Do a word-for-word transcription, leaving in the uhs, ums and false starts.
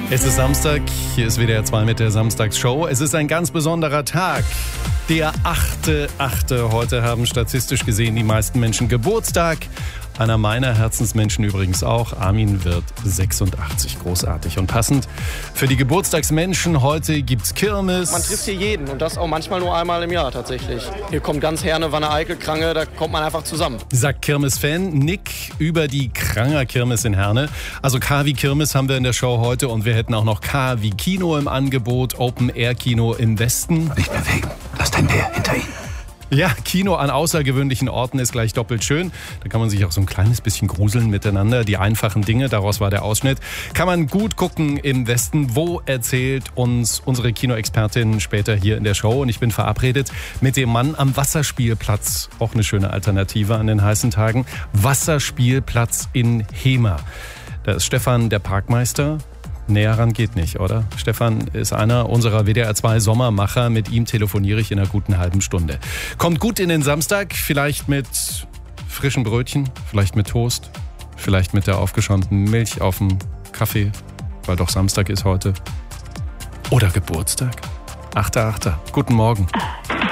Es ist Samstag, hier ist W D R zwei mit der Samstagsshow. Es ist ein ganz besonderer Tag, der achte achte Heute haben statistisch gesehen die meisten Menschen Geburtstag. Einer meiner Herzensmenschen übrigens auch. Armin wird sechsundachtzig. Großartig und passend. Für die Geburtstagsmenschen heute gibt's Kirmes. Man trifft hier jeden und das auch manchmal nur einmal im Jahr tatsächlich. Hier kommt ganz Herne, Wanne Eickel, Krange, da kommt man einfach zusammen. Sagt Kirmes-Fan Nick über die Kranger Kirmes in Herne. Also K wie Kirmes haben wir in der Show heute und wir hätten auch noch K wie Kino im Angebot. Open-Air-Kino im Westen. Nicht bewegen. Lass dein Bär hinter Ihnen. Ja, Kino an außergewöhnlichen Orten ist gleich doppelt schön. Da kann man sich auch so ein kleines bisschen gruseln miteinander. Die einfachen Dinge, daraus war der Ausschnitt. Kann man gut gucken im Westen. Wo erzählt uns unsere Kinoexpertin später hier in der Show. Und ich bin verabredet mit dem Mann am Wasserspielplatz. Auch eine schöne Alternative an den heißen Tagen. Wasserspielplatz in Hemer. Da ist Stefan, der Parkmeister. Näher ran geht nicht, oder? Stefan ist einer unserer W D R zwei Sommermacher. Mit ihm telefoniere ich in einer guten halben Stunde. Kommt gut in den Samstag, vielleicht mit frischen Brötchen, vielleicht mit Toast, vielleicht mit der aufgeschäumten Milch auf dem Kaffee, weil doch Samstag ist heute. Oder Geburtstag. achter achter Guten Morgen.